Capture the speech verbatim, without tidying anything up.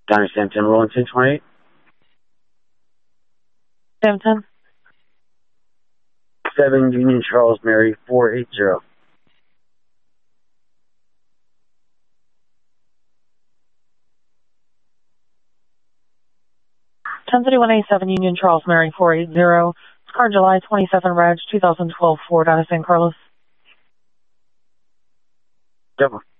Donnie Sam ten, rolling ten twenty-eight. Sam ten. seven Union Charles Mary four eight zero. ten thirty-one A seven Union Charles Mary four eight zero. Car July twenty-seven Reg twenty twelve Ford out of San Carlos. Double.